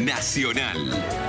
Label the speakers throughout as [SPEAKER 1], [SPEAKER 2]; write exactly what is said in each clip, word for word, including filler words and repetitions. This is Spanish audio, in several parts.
[SPEAKER 1] Nacional.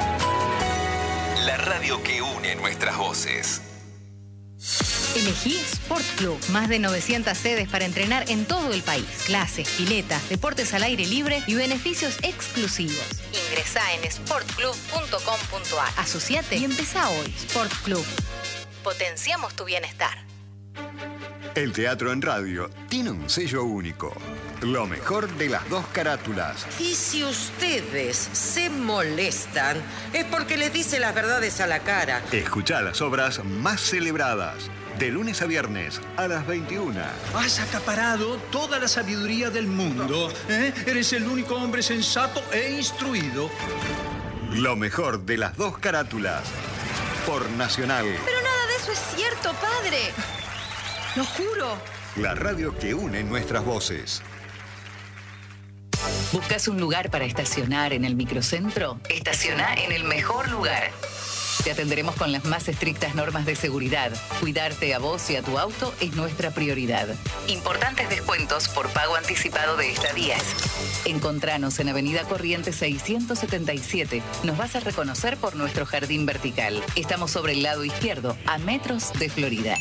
[SPEAKER 1] La radio que une nuestras voces.
[SPEAKER 2] Elegí Sport Club. Más de novecientas sedes para entrenar en todo el país. Clases, piletas, deportes al aire libre y beneficios exclusivos. Ingresá en sport club punto com punto a r. Asociate y empezá hoy. Sport Club. Potenciamos tu bienestar.
[SPEAKER 3] El teatro en radio tiene un sello único. Lo mejor de las dos carátulas.
[SPEAKER 4] Y si ustedes se molestan, es porque les dice las verdades a la cara.
[SPEAKER 3] Escuchá las obras más celebradas. De lunes a viernes a las veintiuna.
[SPEAKER 5] Has acaparado toda la sabiduría del mundo. ¿eh? Eres el único hombre sensato e instruido.
[SPEAKER 3] Lo mejor de las dos carátulas. Por Nacional.
[SPEAKER 2] Pero nada de eso es cierto, padre. Lo juro.
[SPEAKER 3] La radio que une nuestras voces.
[SPEAKER 6] ¿Buscas un lugar para estacionar en el microcentro? Estaciona en el mejor lugar. Te atenderemos con las más estrictas normas de seguridad. Cuidarte a vos y a tu auto es nuestra prioridad. Importantes descuentos por pago anticipado de estadías. Encontranos en Avenida Corrientes seiscientos setenta y siete. Nos vas a reconocer por nuestro jardín vertical. Estamos sobre el lado izquierdo, a metros de Florida.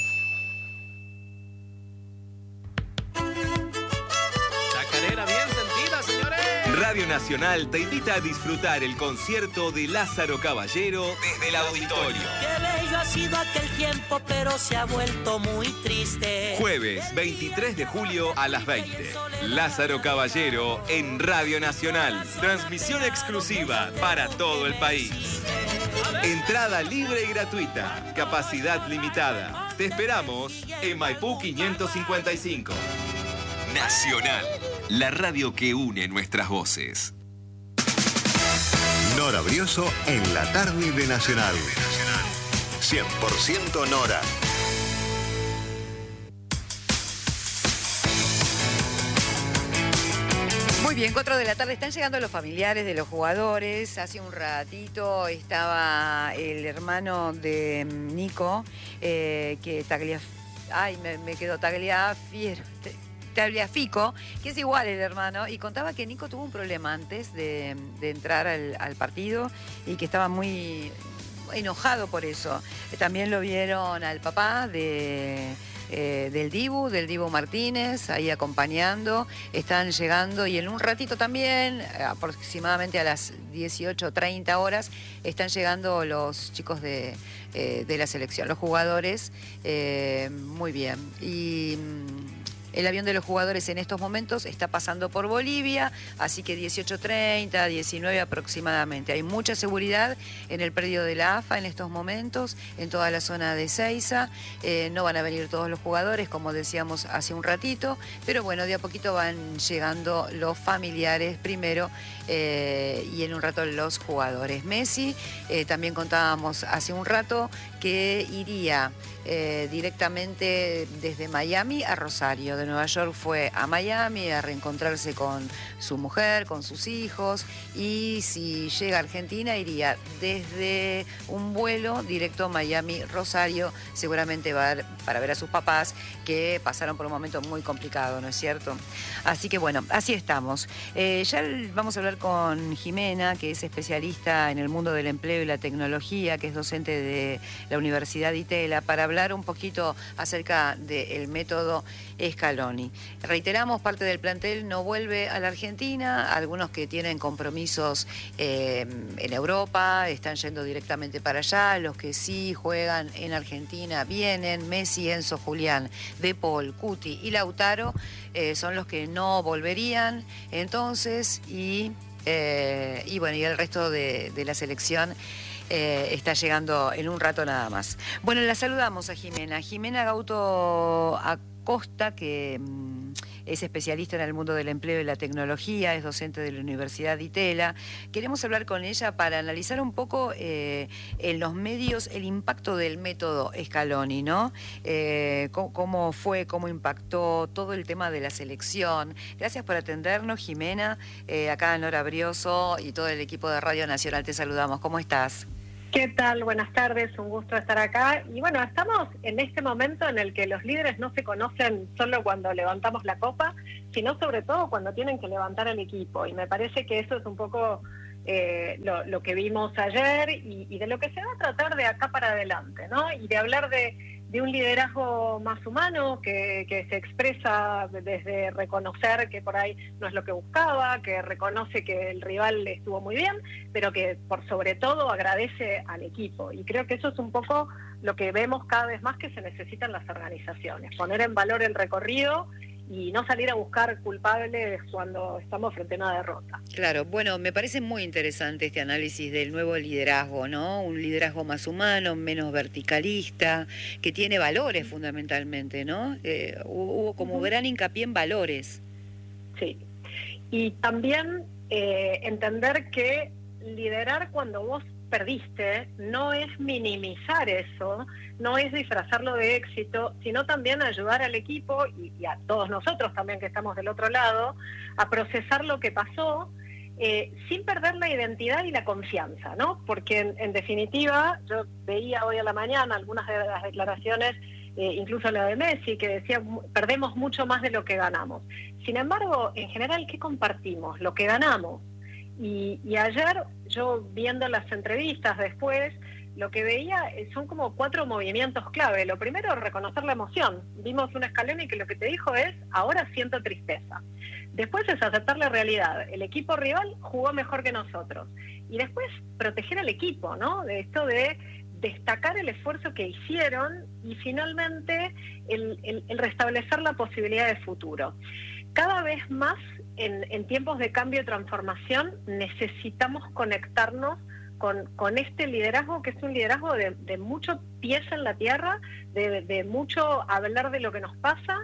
[SPEAKER 1] Radio Nacional te invita a disfrutar el concierto de Lázaro Caballero desde el auditorio.
[SPEAKER 7] Qué bello ha sido aquel tiempo, pero se ha vuelto muy triste.
[SPEAKER 1] Jueves veintitrés de julio a las veinte. Lázaro Caballero en Radio Nacional. Transmisión exclusiva para todo el país. Entrada libre y gratuita. Capacidad limitada. Te esperamos en Maipú quinientos cincuenta y cinco. Nacional, la radio que une nuestras voces.
[SPEAKER 3] Nora Brioso en la tarde de Nacional. cien por ciento Nora.
[SPEAKER 8] Muy bien, cuatro de la tarde. Están llegando los familiares de los jugadores. Hace un ratito estaba el hermano de Nico, eh, que Taglia... Ay, me, me quedó Tagliafiero... Tagliafico, que es igual el hermano, y contaba que Nico tuvo un problema antes de, de entrar al, al partido y que estaba muy enojado por eso. También lo vieron al papá de... Eh, del Dibu, del Dibu Martínez, ahí acompañando, están llegando y en un ratito también, aproximadamente a las dieciocho treinta horas, están llegando los chicos de, eh, de la selección, los jugadores, eh, muy bien. Y el avión de los jugadores en estos momentos está pasando por Bolivia, así que dieciocho treinta, diecinueve aproximadamente. Hay mucha seguridad en el predio de la A F A en estos momentos, en toda la zona de Ezeiza. Eh, no van a venir todos los jugadores, como decíamos hace un ratito, pero bueno, de a poquito van llegando los familiares primero eh, y en un rato los jugadores. Messi, eh, también contábamos hace un rato que iría eh, directamente desde Miami a Rosario. De Nueva York fue a Miami a reencontrarse con su mujer, con sus hijos, y si llega a Argentina iría desde un vuelo directo a Miami-Rosario, seguramente va a, para ver a sus papás que pasaron por un momento muy complicado, ¿no es cierto? Así que bueno, así estamos. Eh, ya vamos a hablar con Jimena, que es especialista en el mundo del empleo y la tecnología, que es docente de la Universidad de Itela, para hablar un poquito acerca del método Scaloni. Reiteramos, parte del plantel no vuelve a la Argentina, algunos que tienen compromisos eh, en Europa están yendo directamente para allá, los que sí juegan en Argentina vienen. Messi, Enzo, Julián, De Paul, Cuti y Lautaro eh, son los que no volverían entonces, y, eh, y bueno, y el resto de, de la selección Eh, está llegando en un rato nada más. Bueno, la saludamos a Jimena. Jimena Gauto Acosta, que mmm, es especialista en el mundo del empleo y la tecnología, es docente de la Universidad de Itela. Queremos hablar con ella para analizar un poco eh, en los medios el impacto del método Scaloni, ¿no? Eh, cómo, cómo fue, cómo impactó todo el tema de la selección. Gracias por atendernos, Jimena. Eh, acá Nora Brioso y todo el equipo de Radio Nacional te saludamos. ¿Cómo estás?
[SPEAKER 9] ¿Qué tal? Buenas tardes, un gusto estar acá. Y bueno, estamos en este momento en el que los líderes no se conocen solo cuando levantamos la copa, sino sobre todo cuando tienen que levantar al equipo. Y me parece que eso es un poco eh, lo, lo que vimos ayer y, y de lo que se va a tratar de acá para adelante, ¿no? Y de hablar de, de un liderazgo más humano que, que se expresa desde reconocer que por ahí no es lo que buscaba, que reconoce que el rival estuvo muy bien, pero que por sobre todo agradece al equipo. Y creo que eso es un poco lo que vemos cada vez más que se necesitan las organizaciones, poner en valor el recorrido y no salir a buscar culpables cuando estamos frente a una derrota.
[SPEAKER 8] Claro, bueno, me parece muy interesante este análisis del nuevo liderazgo, ¿no? Un liderazgo más humano, menos verticalista, que tiene valores fundamentalmente, ¿no? Eh, hubo como uh-huh. gran hincapié en valores.
[SPEAKER 9] Sí, y también eh, entender que liderar cuando vos perdiste no es minimizar eso, no es disfrazarlo de éxito, sino también ayudar al equipo y, y a todos nosotros también que estamos del otro lado a procesar lo que pasó eh, sin perder la identidad y la confianza, ¿no? Porque en, en definitiva yo veía hoy a la mañana algunas de las declaraciones, eh, incluso la de Messi, que decía perdemos mucho más de lo que ganamos. Sin embargo, en general, ¿qué compartimos? Lo que ganamos. Y, y ayer, yo viendo las entrevistas después, lo que veía son como cuatro movimientos clave. Lo primero, reconocer la emoción. Vimos una Scaloni que lo que te dijo es, ahora siento tristeza. Después es aceptar la realidad. El equipo rival jugó mejor que nosotros. Y después, proteger al equipo, ¿no? De esto de destacar el esfuerzo que hicieron y finalmente el, el, el restablecer la posibilidad de futuro. Cada vez más en, en tiempos de cambio y transformación necesitamos conectarnos con, con este liderazgo, que es un liderazgo de, de mucho pies en la tierra, de, de mucho hablar de lo que nos pasa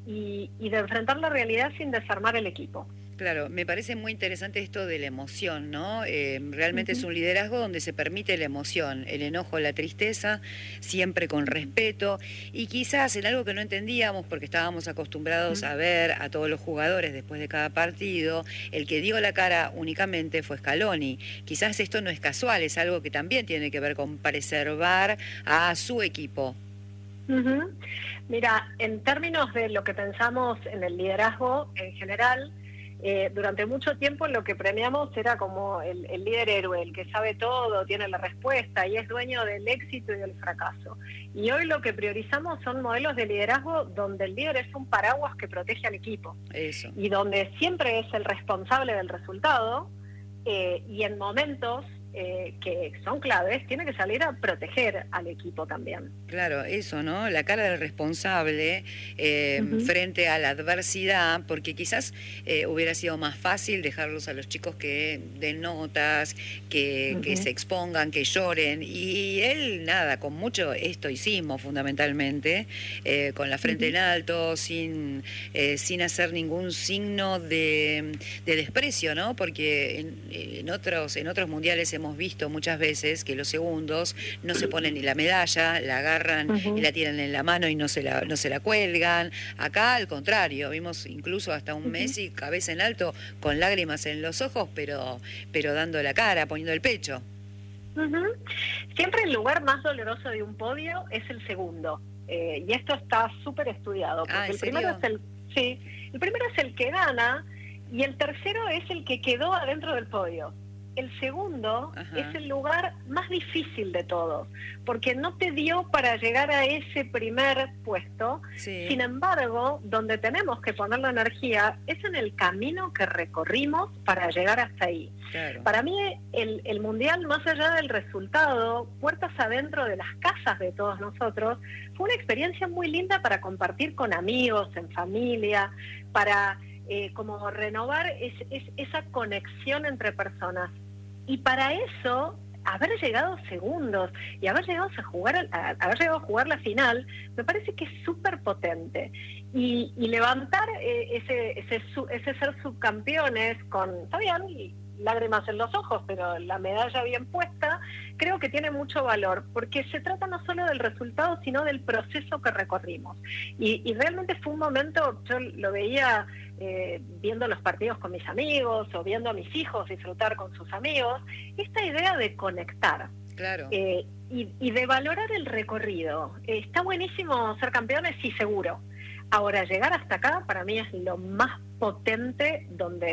[SPEAKER 9] y, y de enfrentar la realidad sin desarmar el equipo.
[SPEAKER 8] Claro, me parece muy interesante esto de la emoción, ¿no? Eh, realmente uh-huh. es un liderazgo donde se permite la emoción, el enojo, la tristeza, siempre con respeto, y quizás en algo que no entendíamos porque estábamos acostumbrados uh-huh. a ver a todos los jugadores después de cada partido, el que dio la cara únicamente fue Scaloni. Quizás esto no es casual, es algo que también tiene que ver con preservar a su equipo.
[SPEAKER 9] Uh-huh. Mira, en términos de lo que pensamos en el liderazgo en general, Eh, durante mucho tiempo lo que premiamos era como el, el líder héroe, el que sabe todo, tiene la respuesta y es dueño del éxito y del fracaso. Y hoy lo que priorizamos son modelos de liderazgo donde el líder es un paraguas que protege al equipo.
[SPEAKER 8] Eso.
[SPEAKER 9] Y donde siempre es el responsable del resultado eh, y en momentos eh, que son claves, tiene que salir a proteger al equipo también.
[SPEAKER 8] Claro, eso, ¿no? La cara del responsable eh, uh-huh. frente a la adversidad, porque quizás eh, hubiera sido más fácil dejarlos a los chicos que den notas, que, uh-huh. que se expongan, que lloren, y él, nada, con mucho estoicismo fundamentalmente, eh, con la frente uh-huh. en alto, sin, eh, sin hacer ningún signo de, de desprecio, ¿no? Porque en, en, otros, en otros mundiales hemos visto muchas veces que los segundos no se ponen ni la medalla, la agarran uh-huh. y la tiran en la mano y no se la, no se la cuelgan. Acá al contrario, vimos incluso hasta un uh-huh. Messi cabeza en alto con lágrimas en los ojos, pero, pero dando la cara, poniendo el pecho.
[SPEAKER 9] Uh-huh. Siempre el lugar más doloroso de un podio es el segundo, eh, y esto está súper estudiado, porque
[SPEAKER 8] ah, ¿en
[SPEAKER 9] el
[SPEAKER 8] serio?
[SPEAKER 9] primero es el, sí, el primero es el que gana y el tercero es el que quedó adentro del podio. El segundo Ajá. es el lugar más difícil de todos, porque no te dio para llegar a ese primer puesto. Sí. Sin embargo, donde tenemos que poner la energía es en el camino que recorrimos para llegar hasta ahí. Claro. Para mí, el, el Mundial, más allá del resultado, puertas adentro de las casas de todos nosotros, fue una experiencia muy linda para compartir con amigos, en familia, para eh, como renovar es, es, esa conexión entre personas. Y para eso, haber llegado segundos y haber llegado a jugar, a, haber llegado a jugar la final, me parece que es súper potente. Y, y levantar eh, ese, ese, ese ser subcampeones con, está bien, lágrimas en los ojos, pero la medalla bien puesta, creo que tiene mucho valor, porque se trata no solo del resultado, sino del proceso que recorrimos. Y, y realmente fue un momento, yo lo veía eh, viendo los partidos con mis amigos, o viendo a mis hijos disfrutar con sus amigos, esta idea de conectar.
[SPEAKER 8] Claro.
[SPEAKER 9] Eh, y, y de valorar el recorrido. Eh, está buenísimo ser campeones, sí, seguro. Ahora, llegar hasta acá, para mí es lo más potente, donde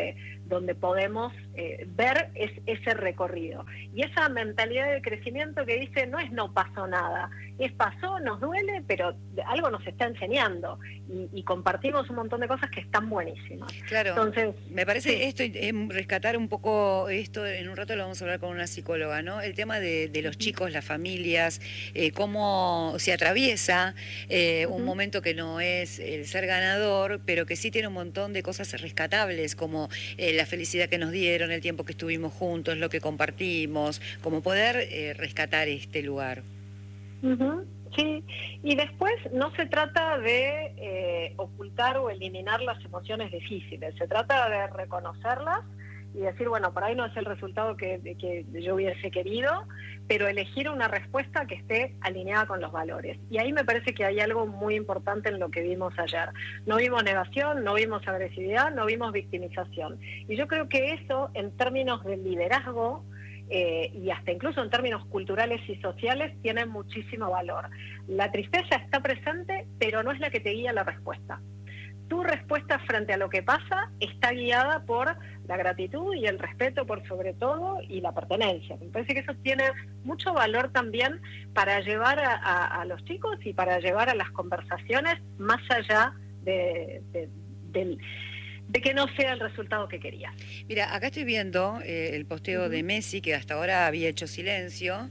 [SPEAKER 9] donde podemos eh, ver es, ese recorrido. Y esa mentalidad de crecimiento que dice, no es no pasó nada, es pasó, nos duele, pero algo nos está enseñando, y, y compartimos un montón de cosas que están buenísimas.
[SPEAKER 8] Claro,
[SPEAKER 9] entonces
[SPEAKER 8] me parece
[SPEAKER 9] sí.
[SPEAKER 8] esto, eh, rescatar un poco esto, en un rato lo vamos a hablar con una psicóloga, ¿no? El tema de, de los chicos, las familias, eh, cómo se atraviesa eh, un
[SPEAKER 9] Uh-huh.
[SPEAKER 8] momento que no es el ser ganador, pero que sí tiene un montón de cosas rescatables, como eh, la felicidad que nos dieron, el tiempo que estuvimos juntos, lo que compartimos, como poder eh, rescatar este lugar.
[SPEAKER 9] Uh-huh. Sí, y después no se trata de eh, ocultar o eliminar las emociones difíciles, se trata de reconocerlas y decir, bueno, por ahí no es el resultado que, que yo hubiese querido, pero elegir una respuesta que esté alineada con los valores. Y ahí me parece que hay algo muy importante en lo que vimos ayer. No vimos negación, no vimos agresividad, no vimos victimización. Y yo creo que eso, en términos de liderazgo, Eh, y hasta incluso en términos culturales y sociales, tiene muchísimo valor. La tristeza está presente, pero no es la que te guía la respuesta. Tu respuesta frente a lo que pasa está guiada por la gratitud y el respeto por sobre todo, y la pertenencia. Me parece que eso tiene mucho valor también para llevar a, a, a los chicos y para llevar a las conversaciones más allá de, de, del... de que no sea el resultado que quería.
[SPEAKER 8] Mira, acá estoy viendo eh, el posteo uh-huh. de Messi, que hasta ahora había hecho silencio.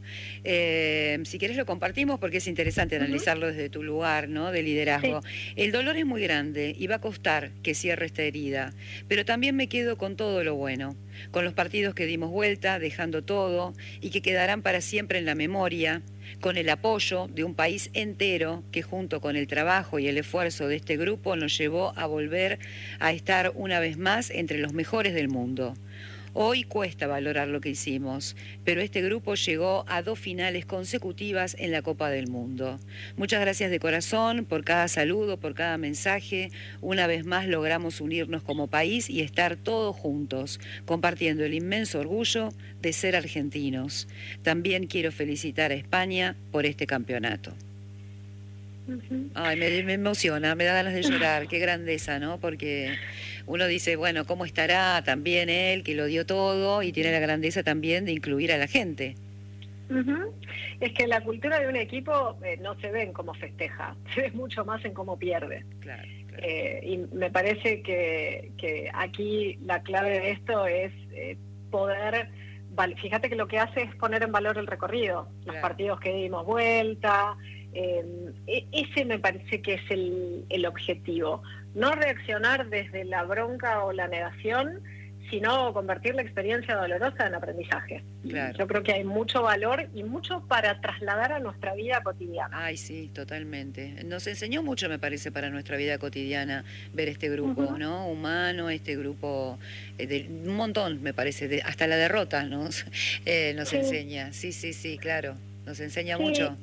[SPEAKER 8] Eh, si querés lo compartimos, porque es interesante analizarlo uh-huh. desde tu lugar, ¿no?, de liderazgo. Sí. El dolor es muy grande y va a costar que cierre esta herida, pero también me quedo con todo lo bueno, con los partidos que dimos vuelta, dejando todo, y que quedarán para siempre en la memoria, con el apoyo de un país entero que, junto con el trabajo y el esfuerzo de este grupo, nos llevó a volver a estar una vez más entre los mejores del mundo. Hoy cuesta valorar lo que hicimos, pero este grupo llegó a dos finales consecutivas en la Copa del Mundo. Muchas gracias de corazón por cada saludo, por cada mensaje. Una vez más logramos unirnos como país y estar todos juntos, compartiendo el inmenso orgullo de ser argentinos. También quiero felicitar a España por este campeonato. Ay, me, me emociona, me da ganas de llorar, qué grandeza, ¿no? Porque uno dice, bueno, ¿cómo estará también él, que lo dio todo, y tiene la grandeza también de incluir a la gente?
[SPEAKER 9] Uh-huh. Es que la cultura de un equipo eh, no se ve en cómo festeja, se ve mucho más en cómo pierde.
[SPEAKER 8] Claro, claro.
[SPEAKER 9] Eh, y me parece que, que aquí la clave de esto es eh, poder... Fíjate que lo que hace es poner en valor el recorrido, claro. Los partidos que dimos vuelta... Eh, ese me parece que es el, el objetivo, no reaccionar desde la bronca o la negación, sino convertir la experiencia dolorosa en aprendizaje.
[SPEAKER 8] Claro.
[SPEAKER 9] Yo creo que hay mucho valor y mucho para trasladar a nuestra vida cotidiana.
[SPEAKER 8] Ay, sí, totalmente. Nos enseñó mucho, me parece, para nuestra vida cotidiana ver este grupo, uh-huh. ¿no? Humano, este grupo, eh, de, un montón, me parece, de, hasta la derrota nos, eh, nos sí. enseña. Sí, sí, sí, claro, nos enseña
[SPEAKER 9] sí.
[SPEAKER 8] mucho.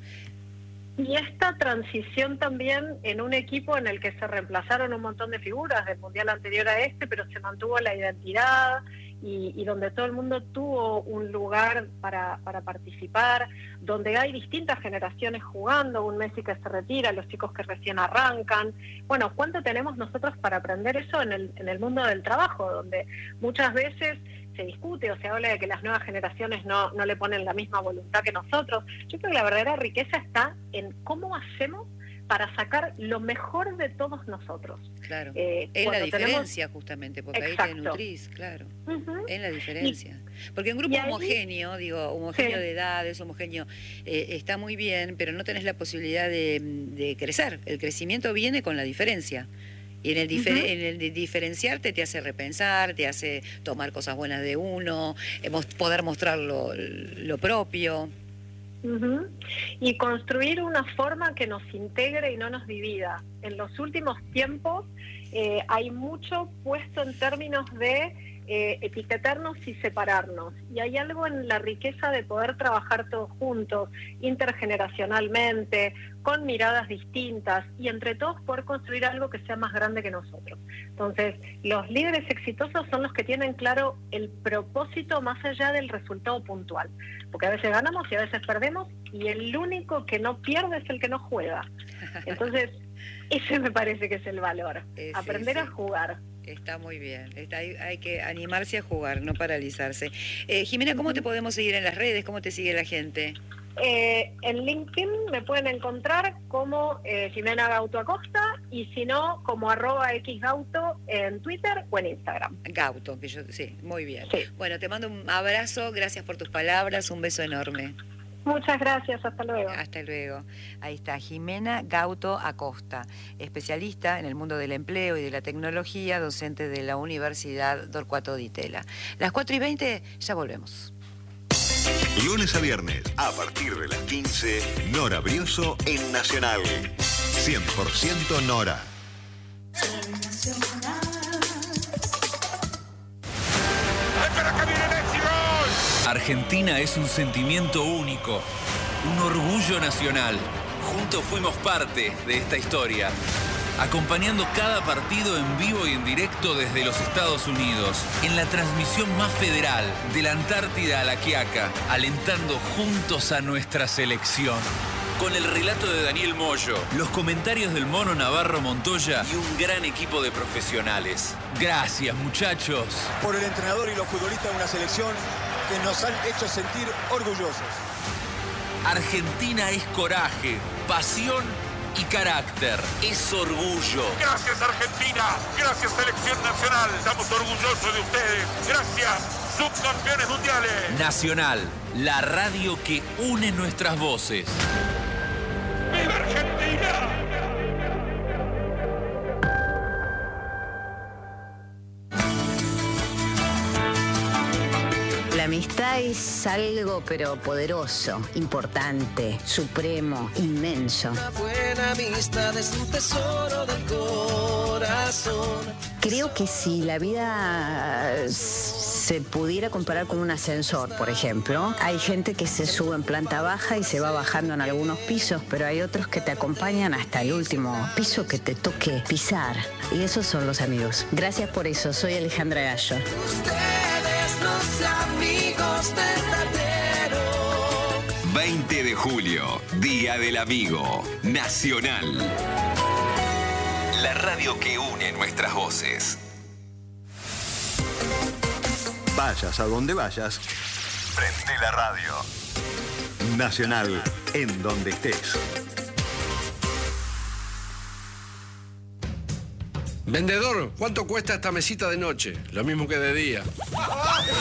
[SPEAKER 9] Y esta transición también en un equipo en el que se reemplazaron un montón de figuras del mundial anterior a este, pero se mantuvo la identidad y, y donde todo el mundo tuvo un lugar para, para participar, donde hay distintas generaciones jugando, un Messi que se retira, los chicos que recién arrancan. Bueno, ¿cuánto tenemos nosotros para aprender eso en el, en el mundo del trabajo, donde muchas veces se discute o se habla de que las nuevas generaciones no, no le ponen la misma voluntad que nosotros? Yo creo que la verdadera riqueza está en cómo hacemos para sacar lo mejor de todos nosotros.
[SPEAKER 8] Claro,
[SPEAKER 9] eh,
[SPEAKER 8] es la diferencia
[SPEAKER 9] tenemos...
[SPEAKER 8] justamente, porque
[SPEAKER 9] Exacto.
[SPEAKER 8] ahí te nutrís, claro,
[SPEAKER 9] uh-huh.
[SPEAKER 8] es la diferencia. Y, porque un grupo
[SPEAKER 9] ahí,
[SPEAKER 8] homogéneo, digo, homogéneo
[SPEAKER 9] sí.
[SPEAKER 8] de edades, homogéneo, eh, está muy bien, pero no tenés la posibilidad de, de crecer. El crecimiento viene con la diferencia. Y en el, difer- uh-huh. en el de diferenciarte te hace repensar, te hace tomar cosas buenas de uno, eh, poder mostrar lo, lo propio.
[SPEAKER 9] Uh-huh. Y construir una forma que nos integre y no nos divida. En los últimos tiempos eh, hay mucho puesto en términos de eh, etiquetarnos y separarnos. Y hay algo en la riqueza de poder trabajar todos juntos, intergeneracionalmente, con miradas distintas y entre todos poder construir algo que sea más grande que nosotros. Entonces, los líderes exitosos son los que tienen claro el propósito más allá del resultado puntual. Porque a veces ganamos y a veces perdemos, y el único que no pierde es el que no juega. Entonces, ese me parece que es el valor,
[SPEAKER 8] ese,
[SPEAKER 9] aprender
[SPEAKER 8] sí.
[SPEAKER 9] a jugar.
[SPEAKER 8] Está muy bien. Está, hay, hay que animarse a jugar, no paralizarse. Eh, Jimena, ¿cómo te podemos seguir en las redes? ¿Cómo te sigue la gente?
[SPEAKER 9] Eh, en LinkedIn me pueden encontrar como eh, Jimena Gauto Acosta y si no, como arroba xgauto en Twitter o en Instagram.
[SPEAKER 8] Gauto, que yo sí, muy bien.
[SPEAKER 9] Sí.
[SPEAKER 8] Bueno, te mando un abrazo, gracias por tus palabras, un beso enorme.
[SPEAKER 9] Muchas gracias, hasta luego.
[SPEAKER 8] Hasta luego. Ahí está Jimena Gauto Acosta, especialista en el mundo del empleo y de la tecnología, docente de la Universidad Torcuato Di Tella. Las cuatro y veinte, ya volvemos.
[SPEAKER 3] Lunes a viernes, a partir de las quince, Nora Brioso en Nacional. cien por ciento Nora.
[SPEAKER 10] Argentina es un sentimiento único, un orgullo nacional. Juntos fuimos parte de esta historia, acompañando cada partido en vivo y en directo desde los Estados Unidos, en la transmisión más federal, de la Antártida a la Quiaca, alentando juntos a nuestra selección. Con el relato de Daniel Moyo, los comentarios del Mono Navarro Montoya y un gran equipo de profesionales. Gracias, muchachos.
[SPEAKER 11] Por el entrenador y los futbolistas de una selección que nos han hecho sentir orgullosos.
[SPEAKER 10] Argentina es coraje, pasión y carácter. Es orgullo.
[SPEAKER 12] Gracias, Argentina. Gracias, Selección Nacional. Estamos orgullosos de ustedes. Gracias, subcampeones mundiales.
[SPEAKER 10] Nacional, la radio que une nuestras voces.
[SPEAKER 12] ¡Viva Argentina!
[SPEAKER 13] La amistad es algo pero poderoso, importante, supremo, inmenso.
[SPEAKER 14] Una buena amistad es un tesoro del corazón.
[SPEAKER 13] Creo que si la vida se pudiera comparar con un ascensor, por ejemplo, hay gente que se sube en planta baja y se va bajando en algunos pisos, pero hay otros que te acompañan hasta el último piso que te toque pisar. Y esos son los amigos. Gracias por eso. Soy Alejandra Gallo.
[SPEAKER 14] Ustedes los amigos verdaderos.
[SPEAKER 1] veinte de julio, Día del Amigo Nacional. La radio que une nuestras voces.
[SPEAKER 3] Vayas a donde vayas, prende la radio. Nacional, en donde estés.
[SPEAKER 15] Vendedor, ¿cuánto cuesta esta mesita de noche? Lo mismo que de día.